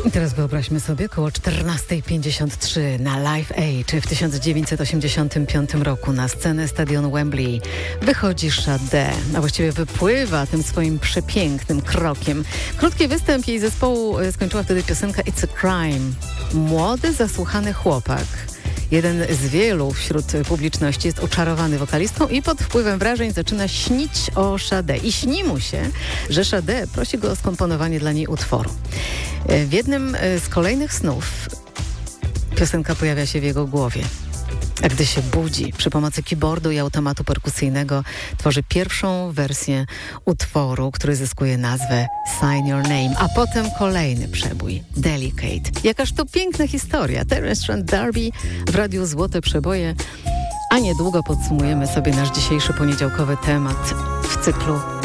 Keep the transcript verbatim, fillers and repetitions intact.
I teraz wyobraźmy sobie, koło czternasta pięćdziesiąt trzy na Live Aid w tysiąc dziewięćset osiemdziesiątym piątym roku na scenę stadionu Wembley wychodzi Sade, a właściwie wypływa tym swoim przepięknym krokiem. Krótki występ jej zespołu skończyła wtedy piosenka It's a Crime. Młody, zasłuchany chłopak. Jeden z wielu wśród publiczności jest oczarowany wokalistką i pod wpływem wrażeń zaczyna śnić o Sade. I śni mu się, że Sade prosi go o skomponowanie dla niej utworu. W jednym z kolejnych snów piosenka pojawia się w jego głowie. A gdy się budzi, przy pomocy keyboardu i automatu perkusyjnego tworzy pierwszą wersję utworu, który zyskuje nazwę Sign Your Name, a potem kolejny przebój, Delicate. Jakaż to piękna historia. Terence Trent D'Arby w Radiu Złote Przeboje. A niedługo podsumujemy sobie nasz dzisiejszy poniedziałkowy temat w cyklu